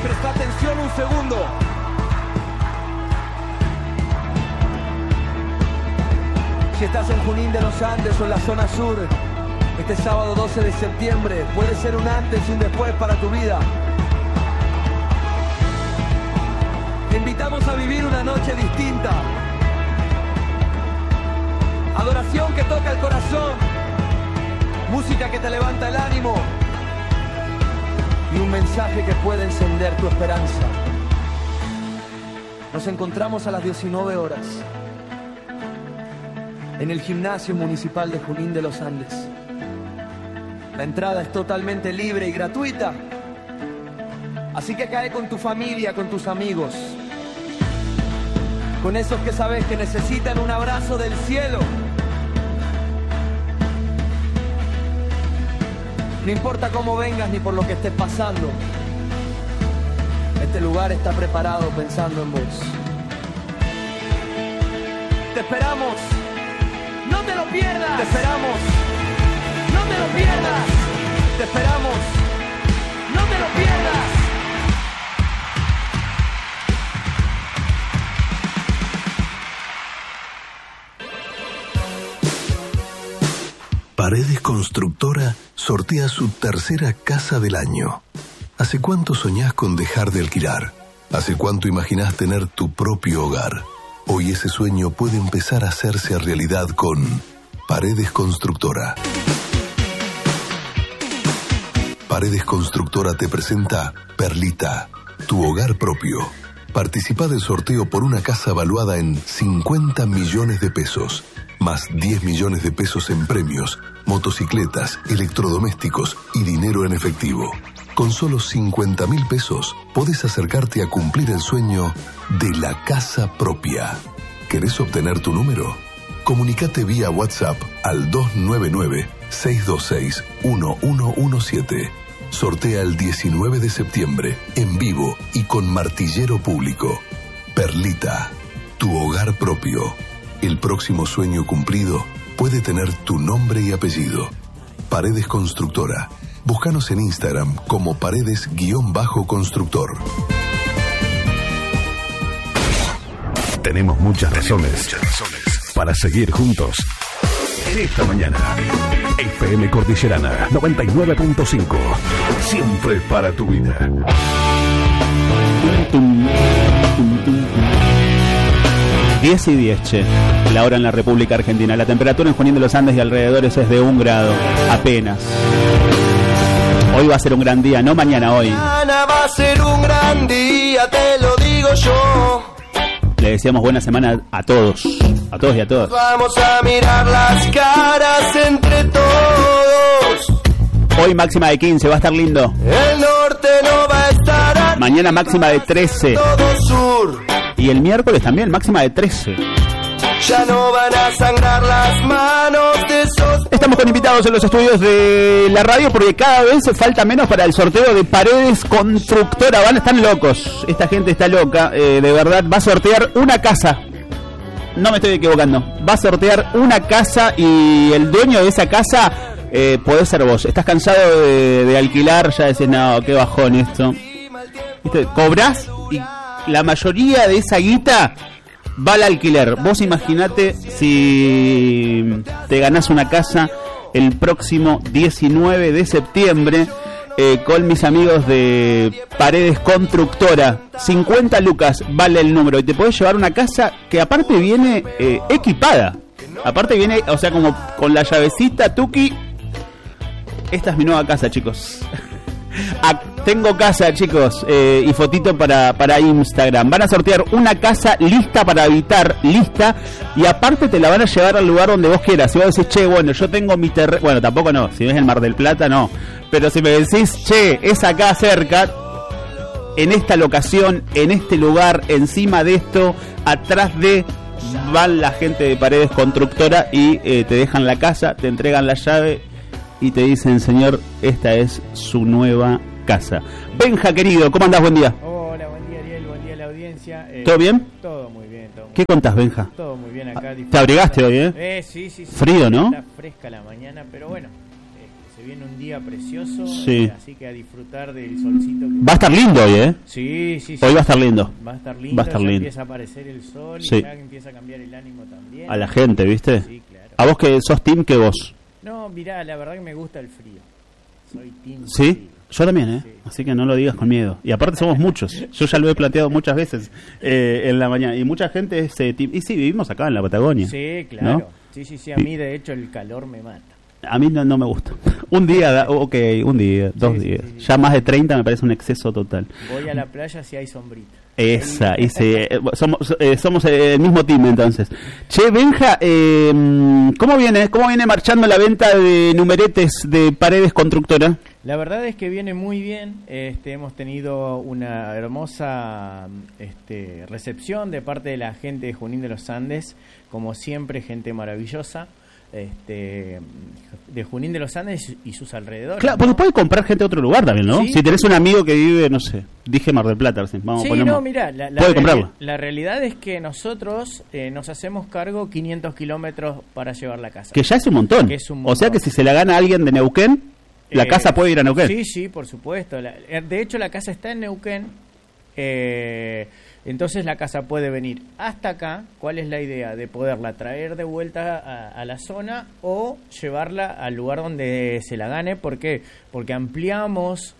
Presta atención un segundo. Si estás en Junín de los Andes o en la zona sur, este sábado 12 de septiembre puede ser un antes y un después para tu vida. Te invitamos a vivir una noche distinta. Adoración que toca el corazón, música que te levanta el ánimo y un mensaje que puede encender tu esperanza. Nos encontramos a las 19 horas en el Gimnasio Municipal de Junín de los Andes. La entrada es totalmente libre y gratuita, así que cae con tu familia, con tus amigos, con esos que sabes que necesitan un abrazo del cielo. No importa cómo vengas ni por lo que estés pasando, este lugar está preparado pensando en vos. Te esperamos, no te lo pierdas. Te esperamos, no te lo pierdas. Te esperamos, no te lo pierdas. Paredes Constructora sortea su tercera casa del año. ¿Hace cuánto soñás con dejar de alquilar? ¿Hace cuánto imaginás tener tu propio hogar? Hoy ese sueño puede empezar a hacerse realidad con Paredes Constructora. Paredes Constructora te presenta Perlita, tu hogar propio. Participa del sorteo por una casa valuada en 50 millones de pesos, más 10 millones de pesos en premios, motocicletas, electrodomésticos y dinero en efectivo. Con solo 50.000 pesos podés acercarte a cumplir el sueño de la casa propia. ¿Querés obtener tu número? Comunicate vía WhatsApp al 299-626-1117. Sortea el 19 de septiembre, en vivo y con martillero público. Perlita, tu hogar propio. El próximo sueño cumplido puede tener tu nombre y apellido. Paredes Constructora. Búscanos en Instagram como Paredes_Constructor. Tenemos muchas razones para seguir juntos. En esta mañana, FM Cordillerana 99.5. Siempre para tu vida. 10 y 10, che. La hora en la República Argentina. La temperatura en Junín de los Andes y alrededores es de 1 grado. Apenas. Hoy va a ser un gran día, no mañana, hoy. Mañana va a ser un gran día, te lo digo yo. Le deseamos buena semana a todos y a todas. Vamos a mirar las caras entre todos. Hoy máxima de 15, va a estar lindo. El norte no va a estar. Mañana máxima de 13. Todo sur. Y el miércoles también, máxima de 13. Ya no van a sangrar las manos de esos. Estamos con invitados en los estudios de la radio porque cada vez falta menos para el sorteo de Paredes Constructora. Están locos, esta gente está loca, de verdad. Va a sortear una casa. No me estoy equivocando. Va a sortear una casa y el dueño de esa casa podés ser vos. Estás cansado de alquilar, ya decís, no, qué bajón esto. ¿Viste? Cobrás y la mayoría de esa guita va al alquiler. Vos imaginate si te ganás una casa el próximo 19 de septiembre con mis amigos de Paredes Constructora. 50 lucas vale el número y te podés llevar una casa que aparte viene equipada. Aparte viene, o sea, como con la llavecita tuki. Esta es mi nueva casa, chicos. Tengo casa, chicos, y fotito para Instagram. Van a sortear una casa lista para habitar, lista, y aparte te la van a llevar al lugar donde vos quieras. Si vos decís, che, bueno, yo tengo mi terreno, bueno, tampoco no, si ves el Mar del Plata, no, pero si me decís, che, es acá cerca, en esta locación, en este lugar, encima de esto, atrás de, van la gente de Paredes Constructora y te dejan la casa, te entregan la llave y te dicen, señor, esta es su nueva casa. Benja, querido, ¿cómo andás? Buen día. Hola, buen día, Ariel, buen día a la audiencia. ¿Todo bien? Todo muy bien. Todo muy ¿Qué contás, Benja? Todo muy bien acá. ¿Te abrigaste hoy, Sí. Frío, ¿no? Está fresca la mañana, pero bueno, se se viene un día precioso, Sí. así que a disfrutar del solcito. Va a estar lindo hoy, ¿eh? Sí. Hoy va a estar lindo. Va a estar lindo, Va a estar ya lindo. empieza a aparecer el sol Sí. y ya empieza a cambiar el ánimo también. A la gente, ¿viste? Sí, claro. A vos que sos team que vos. No, mirá, la verdad que me gusta el frío. Soy team ¿Sí? frío. Yo también, ¿eh? Sí. Así que no lo digas con miedo. Y aparte somos muchos. Yo ya lo he planteado muchas veces en la mañana. Y mucha gente es team. Y sí, vivimos acá en la Patagonia. Sí, claro. ¿No? Sí, a mí de hecho el calor me mata. A mí no me gusta. Un día, ok, un día, dos Sí, días. sí. Ya más de 30 me parece un exceso total. Voy a la playa si hay sombrita. Esa, y sí, somos el mismo team entonces. Che, Benja, ¿cómo viene marchando la venta de numeretes de Paredes Constructora? La verdad es que viene muy bien. Hemos tenido una hermosa recepción de parte de la gente de Junín de los Andes, como siempre, gente maravillosa. De Junín de los Andes y sus alrededores. Claro, ¿no? porque puede comprar gente de otro lugar también, ¿no? Sí. Si tenés un amigo que vive, no sé, dije Mar del Plata, vamos a Sí, poner. no, mira, puede comprarla. la realidad es que nosotros nos hacemos cargo 500 kilómetros para llevar la casa. Que ya es un montón. Que es un O sea que montón. si se la gana alguien de Neuquén, la casa puede ir a Neuquén. Sí, por supuesto. De hecho, la casa está en Neuquén. Entonces la casa puede venir hasta acá. ¿Cuál es la idea? De poderla traer de vuelta a la zona o llevarla al lugar donde se la gane. ¿Por qué? Porque ampliamos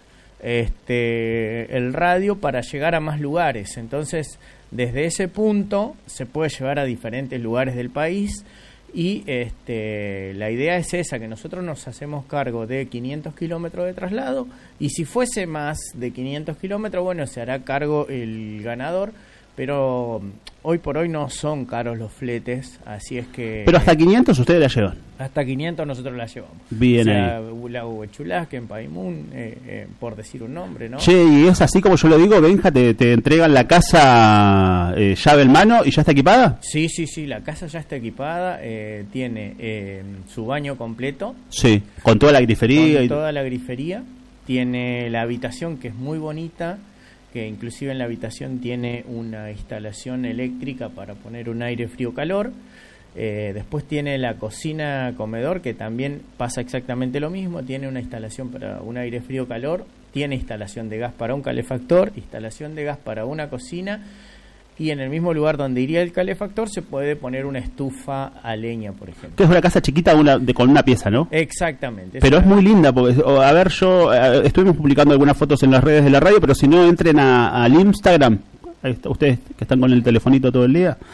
el radio para llegar a más lugares. Entonces, desde ese punto se puede llevar a diferentes lugares del país. Y la idea es esa, que nosotros nos hacemos cargo de 500 kilómetros de traslado, y si fuese más de 500 kilómetros, bueno, se hará cargo el ganador, pero hoy por hoy no son caros los fletes, así es que... Pero hasta 500 ustedes la llevan. Hasta 500 nosotros la llevamos. Bien o sea, ahí. La Huechulasque en Paimún, por decir un nombre, ¿no? Che, y es así como yo lo digo, Benja, te entregan la casa llave en mano y ya está equipada. Sí, la casa ya está equipada, tiene su baño completo. Sí, con toda la grifería. Con y toda la grifería. Tiene la habitación, que es muy bonita, que inclusive en la habitación tiene una instalación eléctrica para poner un aire frío-calor. Después tiene la cocina-comedor, que también pasa exactamente lo mismo. Tiene una instalación para un aire frío-calor, tiene instalación de gas para un calefactor, instalación de gas para una cocina, y en el mismo lugar donde iría el calefactor se puede poner una estufa a leña, por ejemplo. Que es una casa chiquita con una pieza, ¿no? Exactamente. Pero es muy linda, porque, a ver, estuvimos publicando algunas fotos en las redes de la radio, pero si no, entren al Instagram, ahí está, ustedes que están con el telefonito todo el día,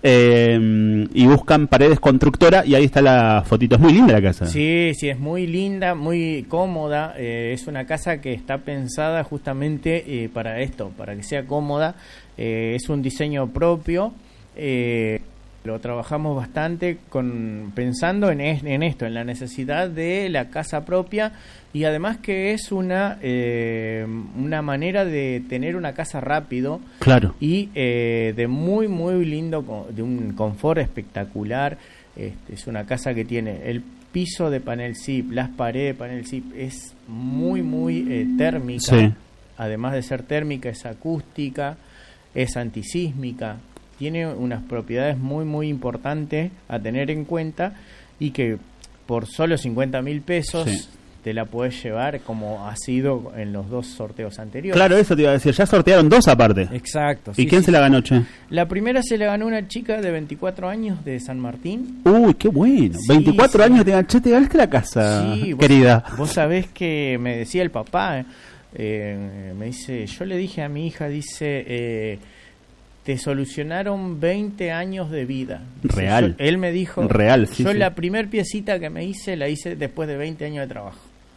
y buscan Paredes Constructora, y ahí está la fotito. Es muy linda la casa. Sí, es muy linda, muy cómoda. Es una casa que está pensada justamente para esto, para que sea cómoda. Es un diseño propio. Lo trabajamos bastante pensando en esto, en la necesidad de la casa propia, y además que es una manera de tener una casa rápido. Claro. Y de muy lindo, de un confort espectacular. Es una casa que tiene el piso de panel zip, las paredes de panel zip, es muy térmica. Sí. Además de ser térmica, es acústica, es antisísmica. Tiene unas propiedades muy importantes a tener en cuenta, y que por solo 50.000 pesos Sí. te la puedes llevar, como ha sido en los dos sorteos anteriores. Claro, eso te iba a decir. Ya sortearon dos aparte. Exacto. ¿Y quién se la ganó, che? La primera se la ganó una chica de 24 años de San Martín. Uy, qué bueno. Sí, 24 sí. años che, te ganaste la casa, Sí, querida. Vos sabés que me decía el papá, me dice, yo le dije a mi hija, dice, te solucionaron 20 años de vida. Dice, Real. Él me dijo, Real, sí, yo sí. la primer piecita que me hice, la hice después de 20 años de trabajo.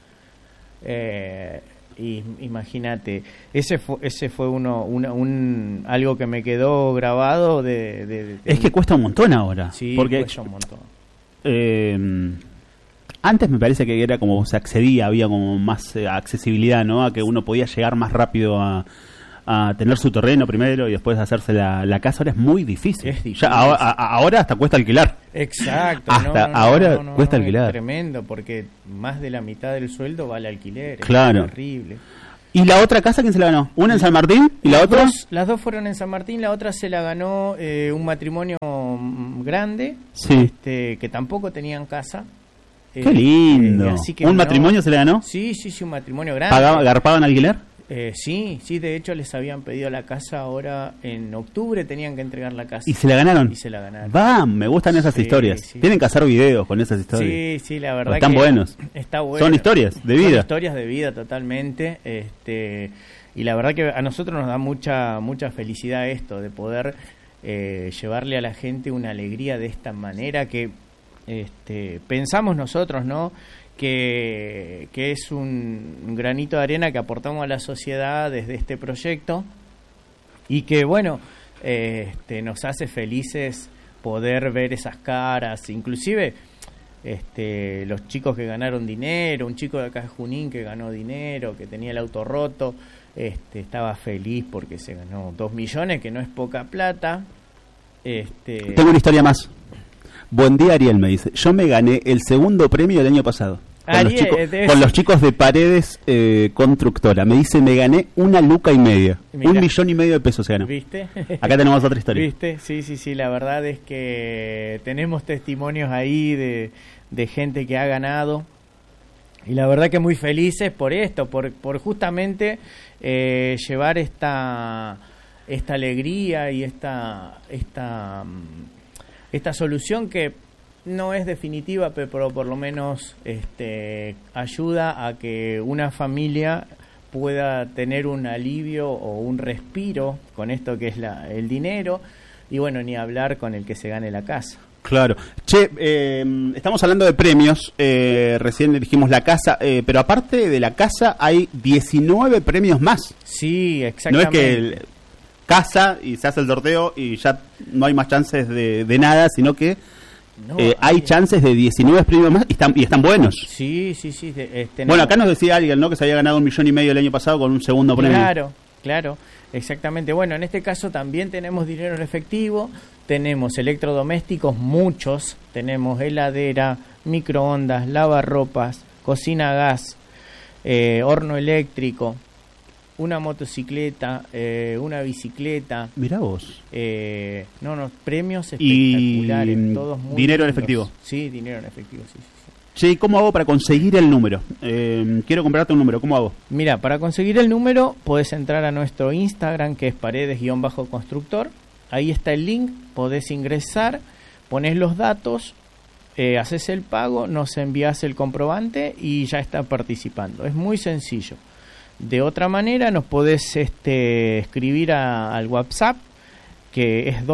Y imagínate, ese fue algo que me quedó grabado Es que cuesta un montón ahora. Sí, porque cuesta un montón. Antes me parece que era como se accedía, había como más accesibilidad, ¿no? A que uno podía llegar más rápido a tener su terreno primero y después hacerse la casa. Ahora es muy difícil. Es difícil. Ya, ahora hasta cuesta alquilar. Exacto. Hasta ahora cuesta alquilar. Es tremendo, porque más de la mitad del sueldo va al alquiler. Claro. Es terrible. ¿Y la otra casa quién se la ganó? ¿Una en San Martín y la otra? Las dos fueron en San Martín. La otra se la ganó un matrimonio grande, Sí. que tampoco tenían casa. Qué lindo. Así que ¿Un matrimonio se le ganó? Sí, un matrimonio grande. ¿Garpaban alquiler? Sí, de hecho les habían pedido la casa ahora en octubre, tenían que entregar la casa. ¿Y se la ganaron? Y se la ganaron. Me gustan esas historias. Sí. Tienen que hacer videos con esas historias. Sí, la verdad están que buenos. Está bueno. Son historias de vida. Son historias de vida totalmente. Y la verdad que a nosotros nos da mucha felicidad esto, de poder llevarle a la gente una alegría de esta manera que pensamos nosotros, ¿no? Que es un granito de arena que aportamos a la sociedad desde este proyecto y que bueno, nos hace felices poder ver esas caras, inclusive los chicos que ganaron dinero, un chico de acá de Junín que ganó dinero, que tenía el auto roto, estaba feliz porque se ganó 2 millones, que no es poca plata. Tengo una historia más. Buen día, Ariel, me dice. Yo me gané el segundo premio del año pasado. Con los chicos de Paredes Constructora. Me dice, me gané 1,5 lucas. Mirá. 1,5 millones de pesos se ganó. ¿Viste? Acá tenemos otra historia. ¿Viste? Sí. La verdad es que tenemos testimonios ahí de gente que ha ganado. Y la verdad que muy felices por esto, por justamente llevar esta alegría y esta solución que no es definitiva, pero por lo menos ayuda a que una familia pueda tener un alivio o un respiro con esto que es el dinero, y bueno, ni hablar con el que se gane la casa. Claro. Che, estamos hablando de premios, recién dijimos la casa, pero aparte de la casa hay 19 premios más. Sí, exactamente. No es que casa y se hace el sorteo y ya no hay más chances de nada, sino que hay chances de 19 premios más y están buenos. Sí. Bueno, acá nos decía alguien, ¿no?, que se había ganado 1,5 millones el año pasado con un segundo premio. Claro, exactamente. Bueno, en este caso también tenemos dinero en efectivo, tenemos electrodomésticos, muchos, tenemos heladera, microondas, lavarropas, cocina a gas, horno eléctrico, una motocicleta, una bicicleta. Mirá vos. Premios espectaculares, y todos muy dinero lindos. En efectivo. Sí, dinero en efectivo, sí. Che, ¿cómo hago para conseguir el número? Quiero comprarte un número, ¿cómo hago? Mira, para conseguir el número podés entrar a nuestro Instagram, que es paredes_constructor. Ahí está el link, podés ingresar, ponés los datos, haces el pago, nos envías el comprobante y ya está participando. Es muy sencillo. De otra manera nos podés escribir al WhatsApp, que es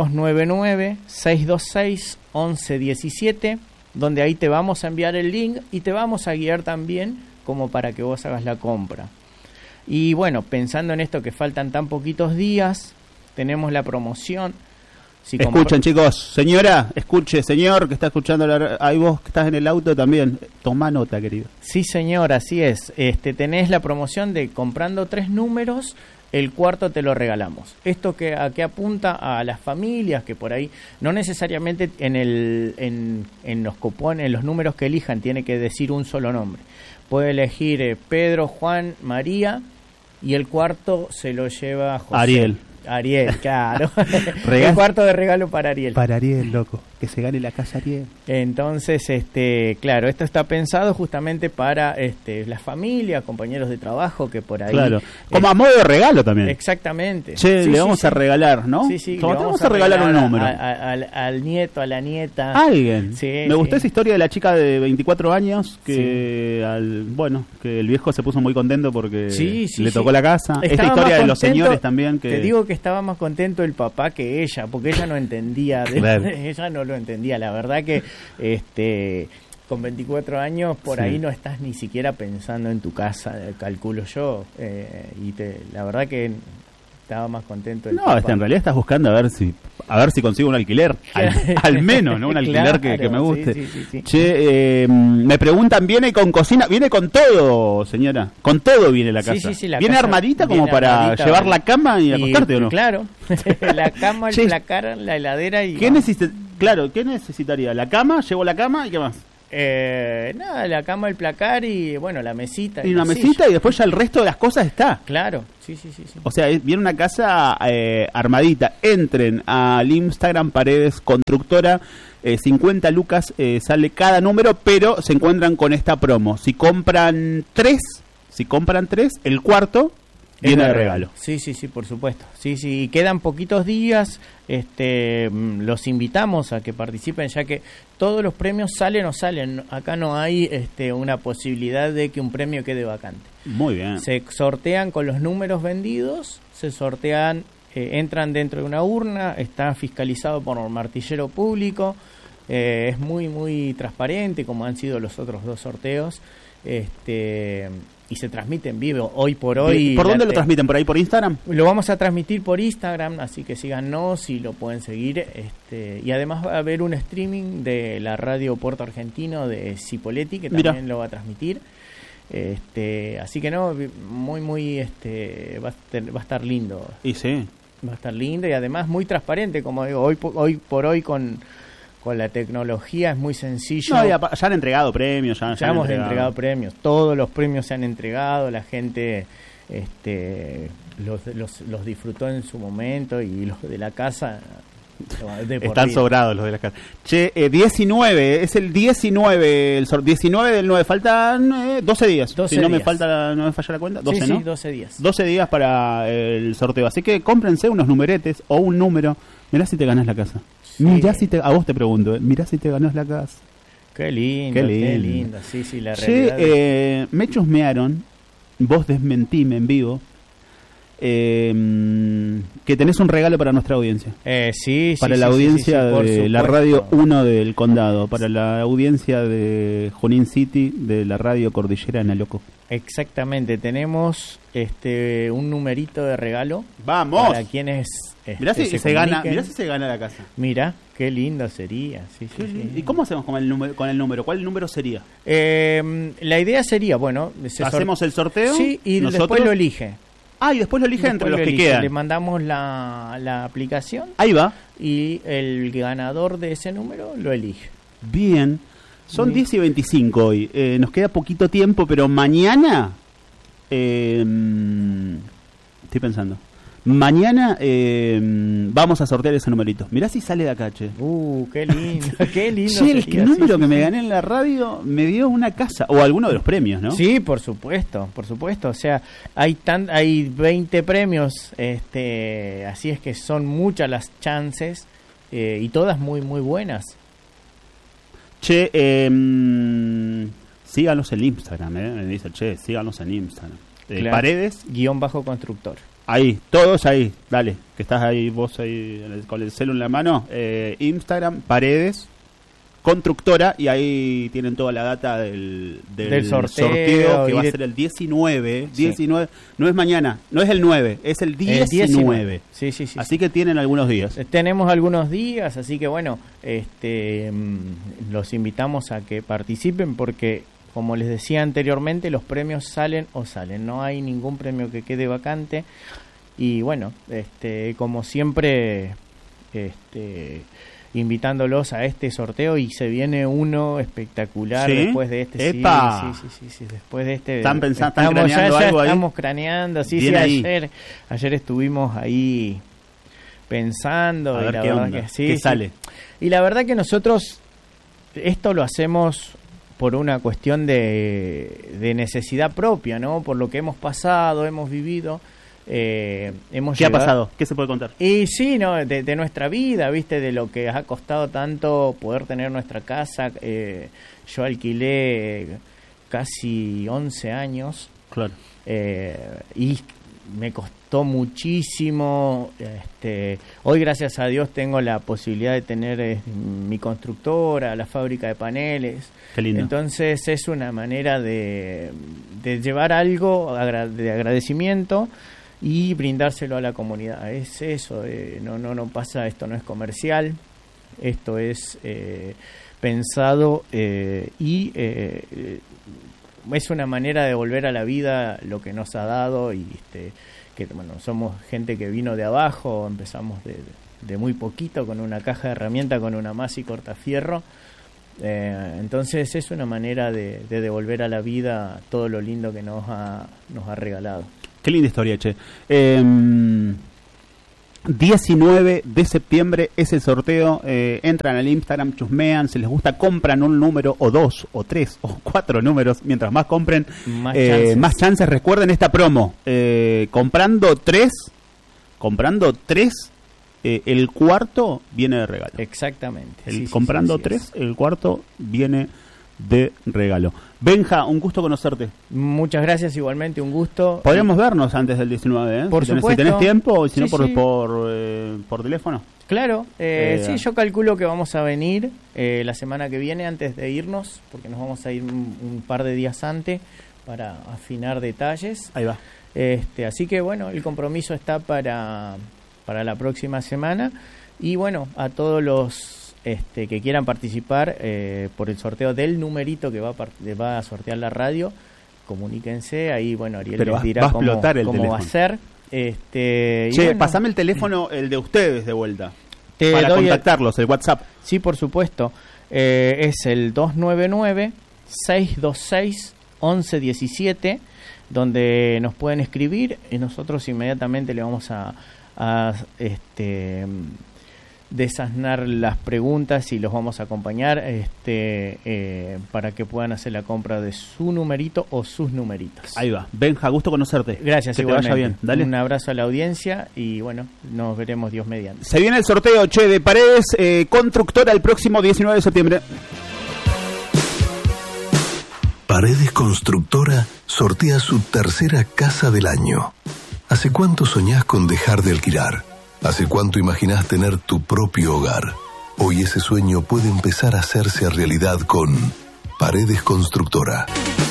299-626-1117, donde ahí te vamos a enviar el link y te vamos a guiar también como para que vos hagas la compra. Y bueno, pensando en esto que faltan tan poquitos días, tenemos la promoción. Escuchen, chicos, señora, escuche, señor que está escuchando, ahí vos que estás en el auto también, toma nota, querido. Sí, señor, así es. Tenés la promoción de comprando 3 números, el cuarto te lo regalamos. Esto a qué apunta a las familias que por ahí no necesariamente en los cupones, en los números que elijan, tiene que decir un solo nombre. Puede elegir Pedro, Juan, María, y el cuarto se lo lleva José. Ariel, claro. El cuarto de regalo para Ariel. Para Ariel, loco. Que se gane la casa Ariel. Entonces, claro, esto está pensado justamente para las familias, compañeros de trabajo que por ahí... Claro, como a modo de regalo también. Exactamente. Che, le vamos a regalar, ¿no? Sí, como te vamos a regalar un número. Al nieto, a la nieta. Alguien. Sí, Me gustó esa historia de la chica de 24 años que que el viejo se puso muy contento porque le tocó la casa. Esta historia de los señores también que... Te digo que estaba más contento el papá que ella, porque ella no entendía. Ella no lo entendía. La verdad que con 24 años por ahí no estás ni siquiera pensando en tu casa, calculo yo. La verdad que estaba más contento el papá. En realidad estás buscando a ver si consigo un alquiler, al menos, ¿no? Un alquiler que me guste. Sí. Che, me preguntan, ¿viene con cocina? Viene con todo, señora. Con todo viene la casa. Sí, la ¿Viene casa armadita como para llevar la cama y acostarte o no? Claro. La cama, el placar, la heladera y... ¿Qué necesitaría? ¿La cama? ¿Llevo la cama y qué más? Nada, la cama, el placar y bueno, la mesita. Y una la mesita silla. y después ya el resto de las cosas está. Claro, sí. O sea, viene una casa armadita. Entren al Instagram Paredes Constructora. 50 lucas sale cada número, pero se encuentran con esta promo. Si compran tres, el cuarto viene de regalo. Sí, por supuesto. Sí, quedan poquitos días. Los invitamos a que participen, ya que todos los premios salen o salen. Acá no hay una posibilidad de que un premio quede vacante. Muy bien. Se sortean con los números vendidos, se sortean, entran dentro de una urna, está fiscalizado por un martillero público, es muy transparente, como han sido los otros 2 sorteos. Y se transmite en vivo hoy por hoy. ¿Por dónde lo transmiten? ¿Por ahí por Instagram? Lo vamos a transmitir por Instagram, así que síganos y lo pueden seguir. Y además va a haber un streaming de la radio Puerto Argentino de Cipolletti, que también lo va a transmitir. Así que muy va a estar lindo. Y sí. Va a estar lindo y además muy transparente, como digo, hoy por hoy con la tecnología es muy sencillo. No, ya han entregado premios. Ya hemos entregado premios. Todos los premios se han entregado. La gente los disfrutó en su momento y los de la casa están sobrados los de la casa. Che, 19, es el 19, el 19 del 9, faltan 12 días. 12 si no días. me falla la cuenta, 12, sí, ¿no? 12 días. 12 días para el sorteo. Así que cómprense unos numeretes o un número. Mirá si te ganás la casa. Sí. Mirá si te, a vos te pregunto, mirá si te ganás la casa. Qué lindo. Sí, la Che, realidad. me chusmearon, vos desmentime en vivo, que tenés un regalo para nuestra audiencia. Sí, para sí, la sí, audiencia sí, por de la supuesto. radio 1 del condado, para la audiencia de Junín City, de la radio Cordillera Analoco. Exactamente, tenemos un numerito de regalo. ¡Vamos! Para quienes Mirá si se gana, comuniquen. mirá si se gana la casa. Mira, qué lindo sería. Sí. ¿Y cómo hacemos con el número? ¿Cuál número sería? La idea sería, bueno, hacemos el sorteo. Sí, y nosotros después lo elige. Ah, y después lo elige entre los que elige. quedan. Le mandamos la aplicación. Ahí va. Y el ganador de ese número lo elige. Bien. Son 10 y 25 hoy. Nos queda poquito tiempo, pero mañana... estoy pensando. Mañana vamos a sortear ese numerito. Mirá si sale de acá, che. Qué lindo, qué lindo. Sí, el sería, número sí, que sí. me gané en la radio me dio una casa. O alguno de los premios, ¿no? Sí, por supuesto. O sea, hay 20 premios, así es que son muchas las chances y todas muy buenas. Che, síganos en Instagram, me dice, che, síganos en Instagram. Claro. Paredes, _constructor. ahí, todos ahí, dale, que estás ahí, vos ahí con el celu en la mano, Instagram, Paredes, Constructora, y ahí tienen toda la data del sorteo que va a ser el 19, Sí. 19, no es mañana, no es el 9, es el 19. Sí. Así que tienen algunos días. Tenemos algunos días, así que bueno, los invitamos a que participen porque, como les decía anteriormente, los premios salen o salen. No hay ningún premio que quede vacante. Y bueno, como siempre, invitándolos a este sorteo, y se viene uno espectacular. ¿Sí? Después de este. ¡Epa! Sí, después de este. ¿Están pensando, están estamos craneando algo ahí? Estamos craneando, sí, Bien ahí. ayer estuvimos ahí pensando. A y ver la qué verdad onda, que sí, qué sí. sale. Y la verdad que nosotros esto lo hacemos por una cuestión de necesidad propia, ¿no? Por lo que hemos pasado, hemos vivido. ¿Qué ha pasado? ¿Qué se puede contar? Y sí, ¿no? De nuestra vida, ¿viste? De lo que ha costado tanto poder tener nuestra casa. Yo alquilé casi 11 años. Claro. Y me costó muchísimo. Hoy, gracias a Dios, tengo la posibilidad de tener mi constructora, la fábrica de paneles. Qué lindo. Entonces es una manera de llevar algo de agradecimiento y brindárselo a la comunidad. Es eso, no pasa, esto no es comercial, esto es pensado y es una manera de volver a la vida lo que nos ha dado. Y que bueno, somos gente que vino de abajo, empezamos de muy poquito con una caja de herramientas, con una masa y cortafierro, Entonces es una manera de devolver a la vida todo lo lindo que nos ha regalado. Qué linda historia, che. 19 de septiembre es el sorteo. Entran al Instagram, chusmean, si les gusta, compran un número o 2 o 3 o 4 números. Mientras más compren, más chances. Recuerden esta promo: comprando 3, el cuarto viene de regalo. Exactamente. Comprando 3, el cuarto viene de regalo. Benja, un gusto conocerte. Muchas gracias, igualmente, un gusto. Podríamos vernos antes del 19, ¿eh? Por supuesto. Si tenés tiempo, o si no por teléfono. Claro, sí, yo calculo que vamos a venir la semana que viene antes de irnos, porque nos vamos a ir un par de días antes para afinar detalles. Ahí va. Así que bueno, el compromiso está para la próxima semana. Y bueno, a todos los que quieran participar por el sorteo del numerito que va a sortear la radio, comuníquense. Ahí, bueno, Ariel les dirá cómo va a ser. Che, bueno, pasame el teléfono, el de ustedes de vuelta, para contactarlos, el WhatsApp. Sí, por supuesto. Es el 299-626-1117, donde nos pueden escribir y nosotros inmediatamente le vamos a desasnar las preguntas y los vamos a acompañar para que puedan hacer la compra de su numerito o sus numeritos. Ahí va. Benja, gusto conocerte. Gracias, que igualmente. te vaya bien. Dale. Un abrazo a la audiencia y bueno, nos veremos Dios mediante. Se viene el sorteo, de Paredes Constructora el próximo 19 de septiembre. Paredes Constructora sortea su tercera casa del año. ¿Hace cuánto soñás con dejar de alquilar? ¿Hace cuánto imaginás tener tu propio hogar? Hoy ese sueño puede empezar a hacerse realidad con Paredes Constructora.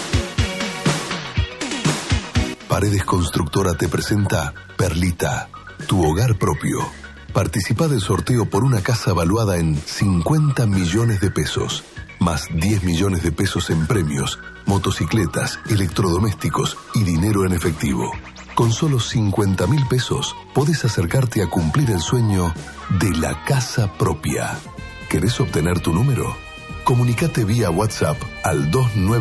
Paredes Constructora te presenta Perlita, tu hogar propio. Participa del sorteo por una casa valuada en 50 millones de pesos, más 10 millones de pesos en premios, motocicletas, electrodomésticos y dinero en efectivo. Con solo 50.000 pesos podés acercarte a cumplir el sueño de la casa propia. ¿Querés obtener tu número? Comunicate vía WhatsApp al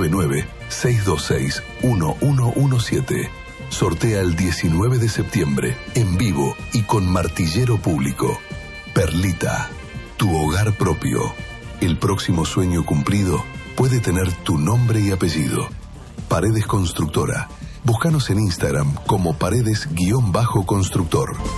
299-626-1117. Sortea el 19 de septiembre, en vivo y con martillero público. Perlita, tu hogar propio. El próximo sueño cumplido puede tener tu nombre y apellido. Paredes Constructora. Búscanos en Instagram como Paredes_constructor.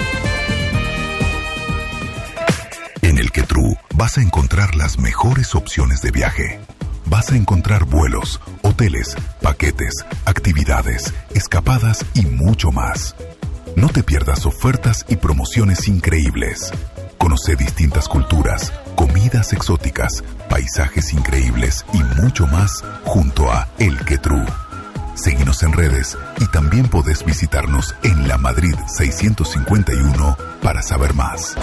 En el Quetru vas a encontrar las mejores opciones de viaje. Vas a encontrar vuelos, hoteles, paquetes, actividades, escapadas y mucho más. No te pierdas ofertas y promociones increíbles. Conoce distintas culturas, comidas exóticas, paisajes increíbles y mucho más junto a El Quetru. Seguinos en redes y también podés visitarnos en la Madrid 651 para saber más.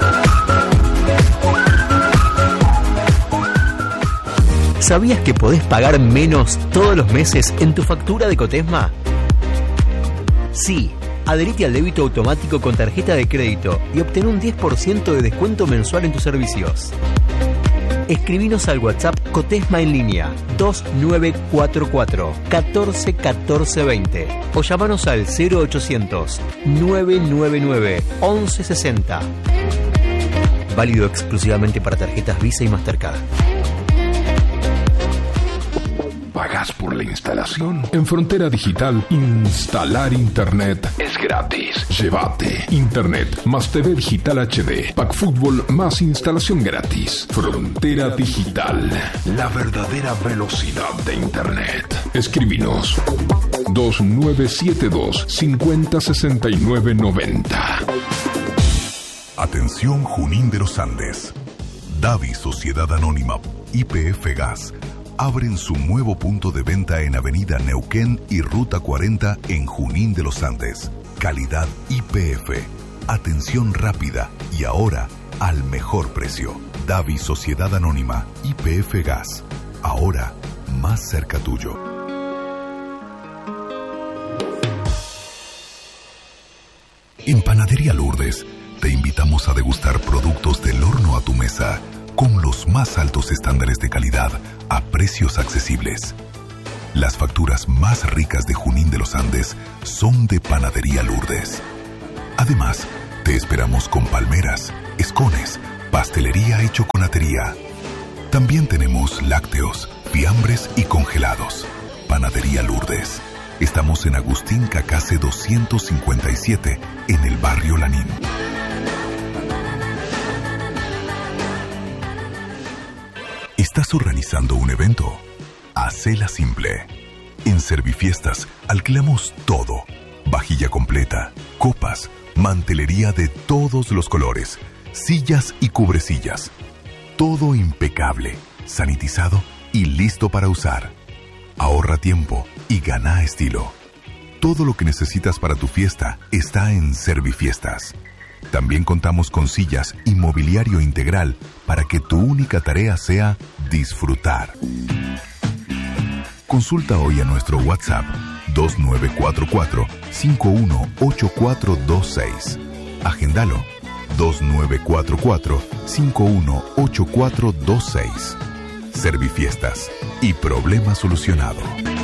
¿Sabías que podés pagar menos todos los meses en tu factura de Cotesma? Sí, adherite al débito automático con tarjeta de crédito y obtén un 10% de descuento mensual en tus servicios. Escribinos al WhatsApp Cotesma en línea 2944 14 14 20 o llamanos al 0800 999 1160. Válido exclusivamente para tarjetas Visa y Mastercard. ¿Pagás por la instalación? En Frontera Digital, instalar internet es gratis. Llévate internet más TV digital HD, pack fútbol más instalación gratis. Frontera Digital, la verdadera velocidad de internet. Escribinos 2972 506990. Atención Junín de los Andes. Davi Sociedad Anónima, YPF Gas, abren su nuevo punto de venta en Avenida Neuquén y Ruta 40 en Junín de los Andes. Calidad YPF. Atención rápida y ahora al mejor precio. Davi Sociedad Anónima, YPF Gas. Ahora más cerca tuyo. En Panadería Lourdes te invitamos a degustar productos del horno a tu mesa con los más altos estándares de calidad a precios accesibles. Las facturas más ricas de Junín de los Andes son de Panadería Lourdes. Además, te esperamos con palmeras, escones, pastelería y chocolatería. También tenemos lácteos, fiambres y congelados. Panadería Lourdes. Estamos en Agustín Cacase 257, en el barrio Lanín. ¿Estás organizando un evento? Hacela simple. En Servifiestas alquilamos todo. Vajilla completa, copas, mantelería de todos los colores, sillas y cubresillas. Todo impecable, sanitizado y listo para usar. Ahorra tiempo y gana estilo. Todo lo que necesitas para tu fiesta está en Servifiestas. También contamos con sillas y mobiliario integral para que tu única tarea sea disfrutar. Consulta hoy a nuestro WhatsApp 2944-518426. Agendalo 2944-518426. Servifiestas y problema solucionado.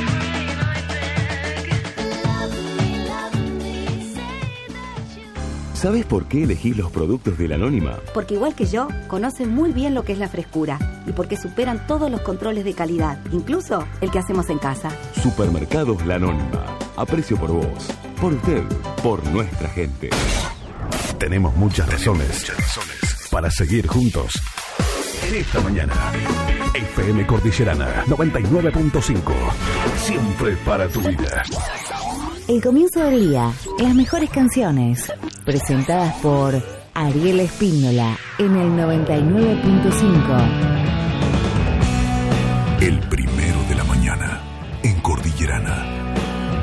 ¿Sabes por qué elegís los productos de La Anónima? Porque igual que yo, conocen muy bien lo que es la frescura y porque superan todos los controles de calidad, incluso el que hacemos en casa. Supermercados La Anónima. Aprecio por vos, por usted, por nuestra gente. Tenemos muchas razones para seguir juntos. En esta mañana, FM Cordillerana 99.5. Siempre para tu vida. El comienzo del día, las mejores canciones, presentadas por Ariel Espíndola en el 99.5. El